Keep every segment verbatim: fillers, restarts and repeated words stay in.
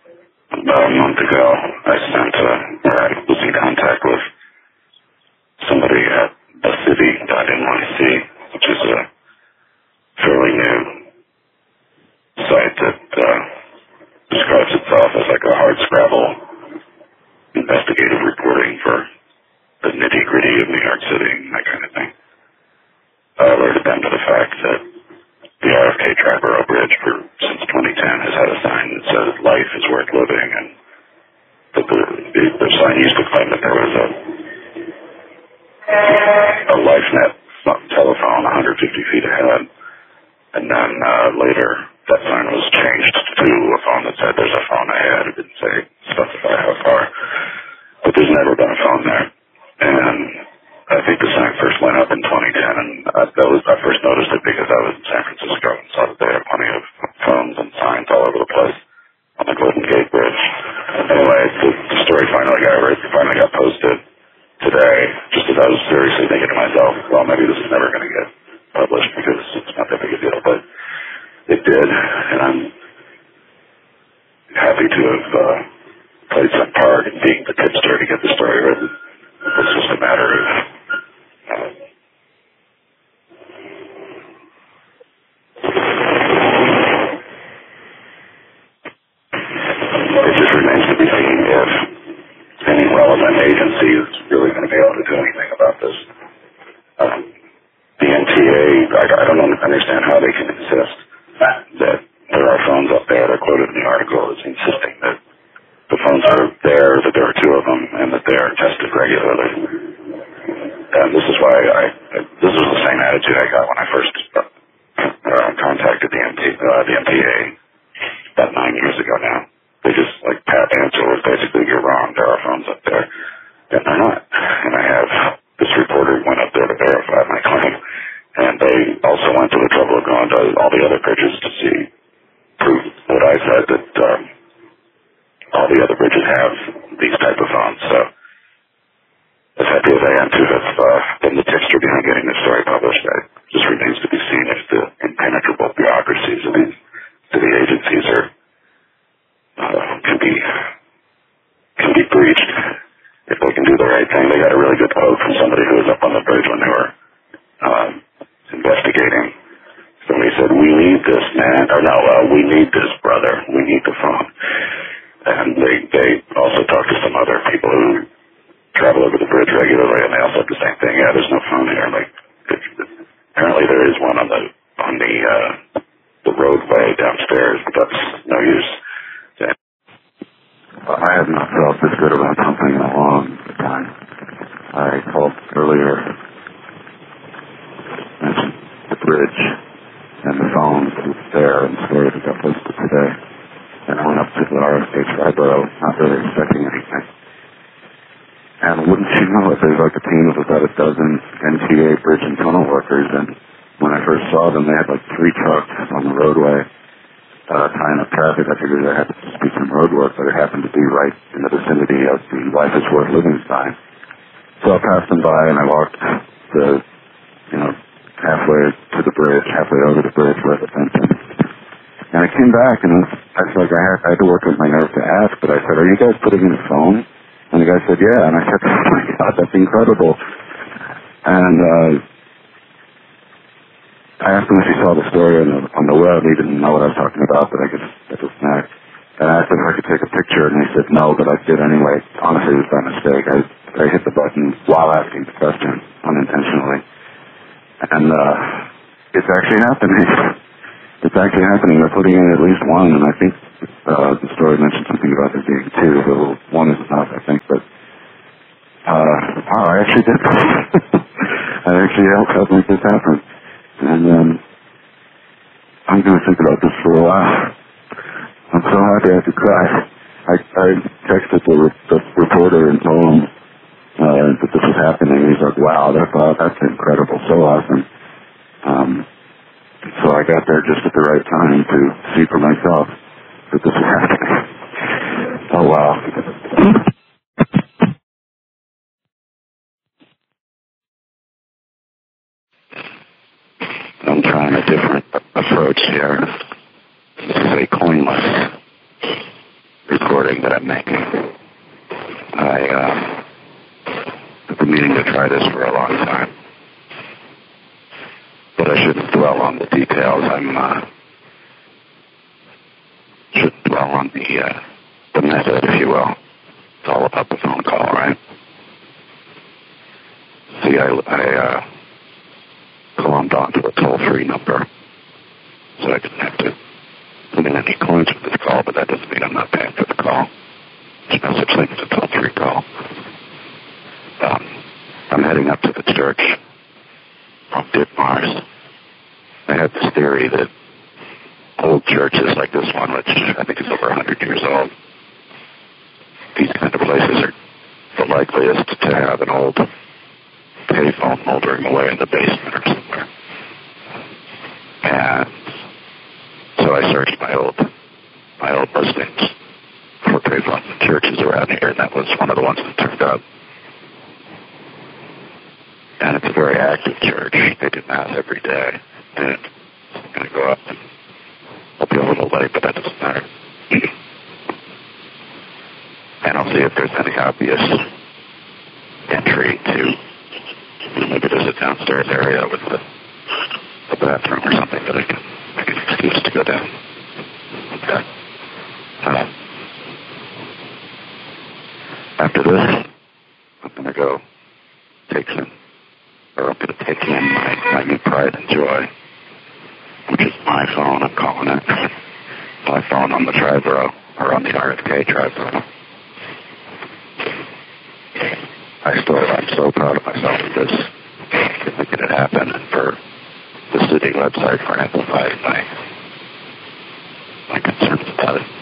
About a month ago, I sent, uh, or I was in contact with somebody at a city dot N Y C, which is a fairly new site that uh, describes itself as like a hard scrabble investigative reporting for the nitty-gritty of New York City and that kind of thing. I alerted them to the fact that the R F K Triborough Bridge for since twenty ten has had a sign that says life is worth living, and that the, the, the sign used to claim that there was a a LifeNet telephone one hundred fifty feet ahead, and then uh, later that sign was changed to a phone that said there's a phone ahead. It didn't say specify how far, but there's never been a phone there. And I think the sign first went up in twenty ten, and I, that was, I first noticed it because I was in San Francisco and saw that they had plenty of phones and signs all over the place on the Golden Gate Bridge. Anyway, the, the story finally got finally got posted today, just as I was seriously thinking to myself, well, maybe this is never going to get published because it's not that big a deal, but it did, and I'm happy to have uh, played some part in being the tipster to get the story written. It's just a matter of uh, it just remains to be seen if any relevant agency is really going to be able to do anything about this. Um, the N T A, I, I don't understand how they can insist that there are phones up there. They're quoted in the article as insisting that the phones are there, that there are two of them, and that they are tested regularly. And this is why I, this was the same attitude I got when I first uh, contacted the, M T, uh, the M T A about nine years ago now. They just, like, pat answer was basically, you're wrong, there are phones up there. And they're not. And I have, this reporter went up there to verify my claim, and they also went to the trouble of going to all the other bridges to see, prove what I said, that um, all the other bridges have these type of phones. So, as happy as I am to have uh, been the tipster behind getting this story published, it just remains to be seen if the impenetrable bureaucracies of these city agencies are uh, can be can be breached. If they can do the right thing. They got a really good quote from somebody who was up on the bridge when they were um, investigating. Somebody said, "We need this, man," or no, uh, "We need this, brother. We need the phone." And they they also talked to some other people who travel over the bridge regularly, and they all said the same thing. Yeah, there's no phone here. Like, it's, apparently there is one on the on the uh, the roadway downstairs, but that's no use. I have not felt this good about something in a long time. I called earlier, mentioned the bridge and the phone was there, and the story that got posted today. And I went up to the R F K Triborough, not really expecting anything. And wouldn't you know it, there's like a team of about a dozen N T A bridge and tunnel workers, and when I first saw them, they had like three trucks on the roadway uh, tying up traffic. I figured there had to be some road work, but it happened to be right in the vicinity of the Life is Worth Living sign. So I passed them by, and I walked the, you know, halfway to the bridge, halfway over the bridge where the fence is. And I came back, and I felt like I had, I had to work with my nerve to ask, but I said, "Are you guys putting in a phone?" And the guy said, "Yeah." And I said, "Oh my God, that's incredible." And uh, I asked him if he saw the story on the, on the web. He didn't know what I was talking about, but I guess that was next. And I asked him if I could take a picture, and he said no, but I did anyway. Honestly, it was by mistake. I, I hit the button while asking the question, unintentionally. And uh, it's actually happening. It's actually happening. They're putting in at least one, and I think uh, the story mentioned something about there being two, so one is enough, I think. But, uh, wow, I actually did this. I actually helped, helped make this happen. And um, I'm going to think about this for a while. I'm so happy I could cry. I, I texted the, the reporter and told him uh, that this was happening. He's like, "Wow, that's, uh, that's incredible, so awesome." Um, so I got there just at the right time to see for myself that this was happening. Oh, wow. I'm trying a different approach here. This is a coinless point that I'm making. I, uh, I've been meaning to try this for a long time. But I shouldn't dwell on the details. I'm, uh, should dwell on the, uh, the method, if you will. It's all about the phone call, right? See, I, I, uh, glommed onto a toll-free number, so I didn't have to put in any coins for this call, but that doesn't mean I'm not paying for the call. There's no such thing as a toll-free call. Um, I'm heading up to the church from Ditmars. I have this theory that old churches like this one, which I think is over one hundred years old, these kind of places are the likeliest to have an old payphone moldering away in the basement or somewhere. And so I searched my old my old listings for payphones and churches around here, and that was one of the ones that turned up. And it's a very active church. They do mass every day. And I'm going to go up and I'll be a little late, but that doesn't matter. And I'll see if there's any obvious entry to, maybe there's a downstairs area with the, the bathroom or something that I can, I can excuse to go down. Okay. Uh, after this, I'm going to go take some, or I'm going to take in my, my new pride and joy, which is my phone, I'm calling it. My phone on the Triborough, or on the R F K Triborough. I still, I'm so proud of myself for this, for making it happen, and for the city website for amplifying my, my concerns about it.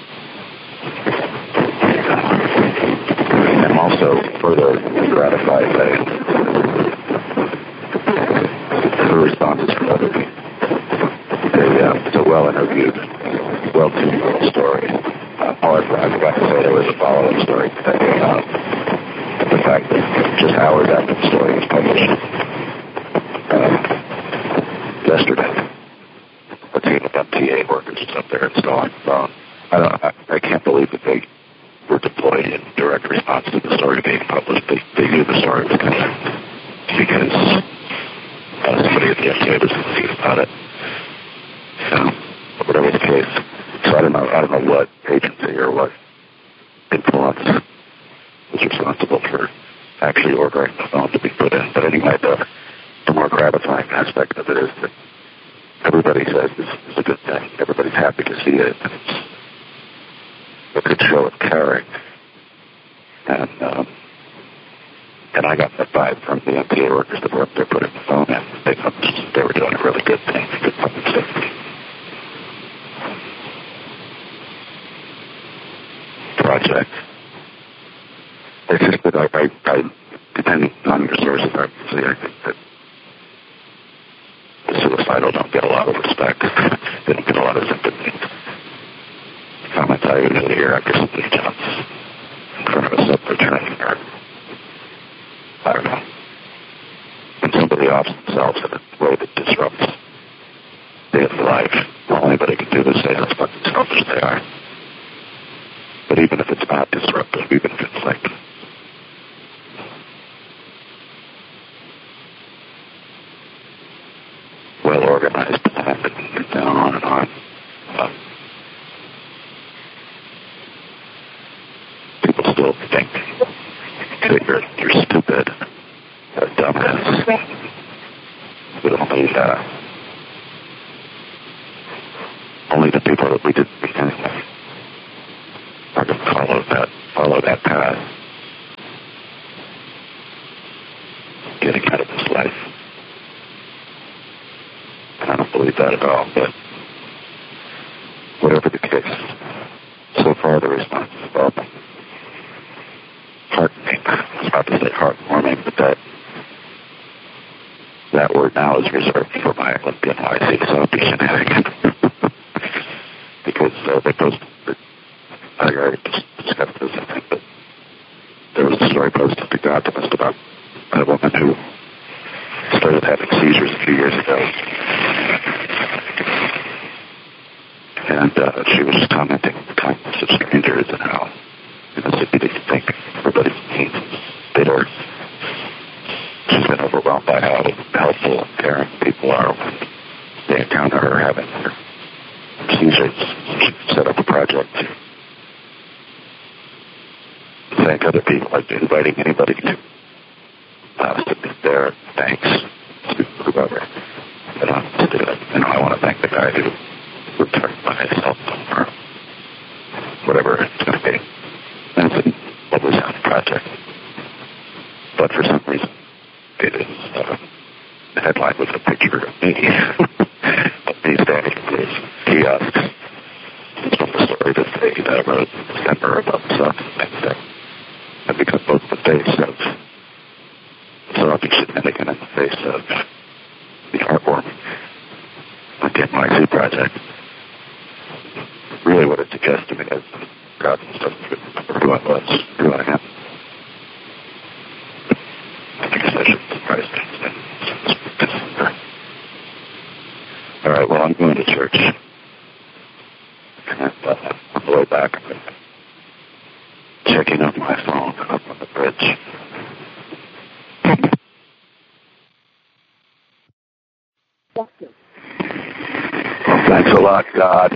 I'm also further gratified by the responses from other people. They, uh, it's a well-interviewed, well-tuned little story. Uh, however, I forgot to say there was a follow-up story today about the fact that just hours after the story was published, uh, yesterday, a team of M T A workers was up there installing the phone. I, don't, I, I can't believe that they were deployed in direct response to the story being published. They, they knew the story was coming because uh, somebody at the M T A was confused about it. So, whatever the case. So I don't know, I don't know what agency or what influence was responsible for actually ordering the phone to be put in. But anyway, the, the more gratifying aspect of it is that everybody says this is a good thing. Everybody's happy to see it. And it's a good show of caring. And, um, and I got that vibe from the M T A workers that were up there putting the phone in. They thought they were doing a really good thing, good public safety project. It's just that I, I, I depending on your sources, obviously, I think that the suicidal don't get a lot of respect. They don't get a lot of sympathy. Comments I usually hear after somebody jumps in front of a sub-returning or I don't know. When somebody offs themselves in a way that disrupts daily life, well, anybody can do is say how fucking selfish they are. But even if it's not disruptive, even if it's like well organized and, and on and on, uh, people still think that you're, you're stupid, a dumbass, but only, uh, only the people that we didn't meet anyway are going to follow that, follow that path, getting out of this life. And I don't believe that at all, but whatever the case, so far the response has all been heartening. I was about to say heartwarming, but that that word now is reserved for my Olympian Y C Soapy shenanigans. Because uh, they posted, I already discussed this, I think, but there was a story posted to The Optimist about a woman who started having seizures a few years ago. And uh, she was just commenting on the kindness of strangers and how project. Thank other people. I'd be inviting anybody to uh, submit their thanks to whoever that wants to do it. You know, I want to thank the guy who returned my cell phone or whatever it's going to be. And it's a lovely sounding project. But for some reason, it is, uh, the headline was a picture of me, of me standing in these kiosks. It's from the story that they that I wrote in December about the sun next day. And because both the face of Sarabi Shenanigan and the face of the artwork on the N Y C project, really what it suggests to me is God doesn't remember who I was, who I am. I guess I should surprise things. All right, well, I'm going to church. And uh, on the way back, I'm checking out my phone up on the bridge. Well, thanks a lot, God.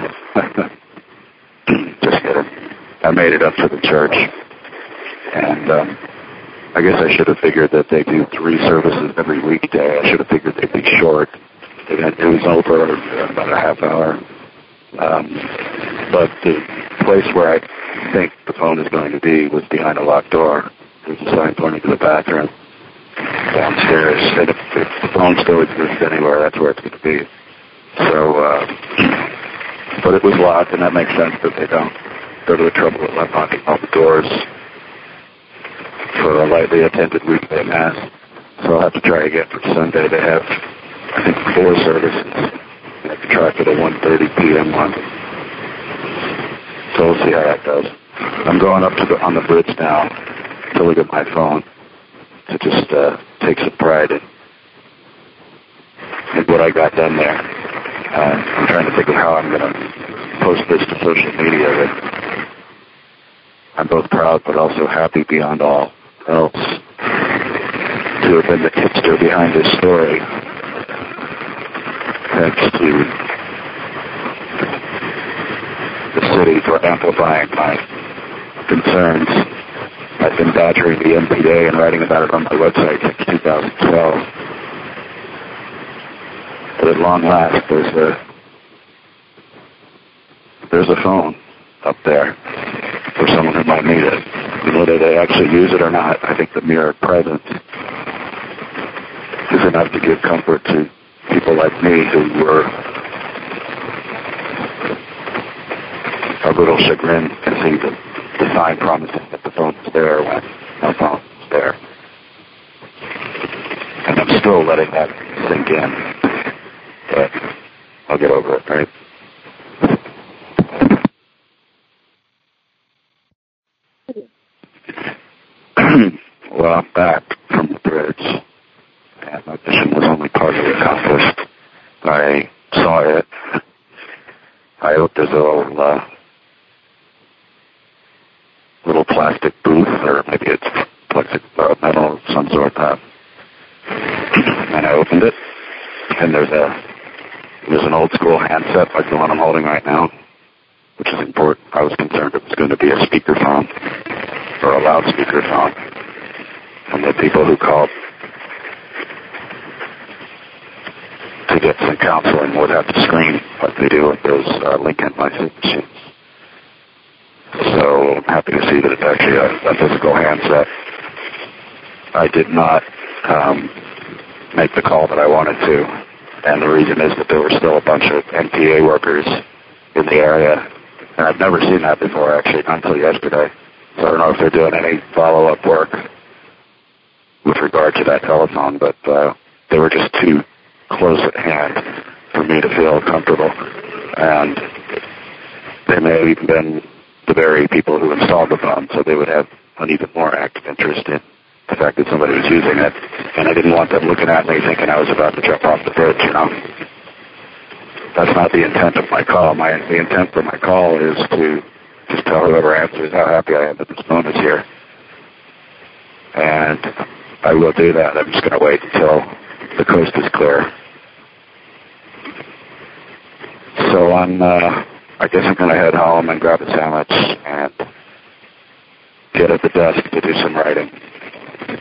Just kidding. I made it up to the church. And um, I guess I should have figured that they do three services every weekday. I should have figured they'd be short. They had news over about a half hour. Um, but the place where I think the phone is going to be was behind a locked door. There's a sign pointing to the bathroom downstairs. And if, if the phone still exists anywhere, that's where it's going to be. So, uh, but it was locked, and that makes sense that they don't go to the trouble of locking all the doors for a lightly attended weekday mass. So I'll have to try again for Sunday. They have, I think, four services. I have to try for the one thirty p.m. one. So we'll see how that goes. I'm going up to the, on the bridge now to look at my phone to just uh, take some pride in, in what I got done there. Uh, I'm trying to think of how I'm going to post this to social media. That I'm both proud but also happy beyond all else to have been the tipster behind this story. Thanks to the city for amplifying my concerns. I've been badgering the M P A and writing about it on my website since two thousand twelve. But at long last, there's a there's a phone up there for someone who might need it. And whether they actually use it or not, I think the mere presence is enough to give comfort to people like me who were a little chagrined to see the, the sign promising that the phone was there when no phone was there. And I'm still letting that sink in. But I'll get over it, right? Well, I'm back from the bridge, and my mission was only partially accomplished. I saw it. I looked as though uh, little plastic booth, or maybe it's plastic uh, metal of some sort. Uh, and I opened it, and there's a there's an old school handset like the one I'm holding right now, which is important. I was concerned it was going to be a speakerphone or a loudspeaker phone. And the people who called to get some counseling would have to scream like they do with those uh, Lincoln license machines. So I'm happy to see that it's actually a, a physical handset. I did not um, make the call that I wanted to, and the reason is that there were still a bunch of N P A workers in the area, and I've never seen that before, actually, not until yesterday. So I don't know if they're doing any follow-up work with regard to that telephone, but uh, they were just too close at hand for me to feel comfortable. And they may have even been the very people who installed the phone, so they would have an even more active interest in the fact that somebody was using it. And I didn't want them looking at me thinking I was about to jump off the bridge, you know. That's not the intent of my call. My The intent for my call is to just tell whoever answers how happy I am that this phone is here. And I will do that. I'm just going to wait until the coast is clear. So on uh, I guess I'm going to head home and grab a sandwich and get at the desk to do some writing.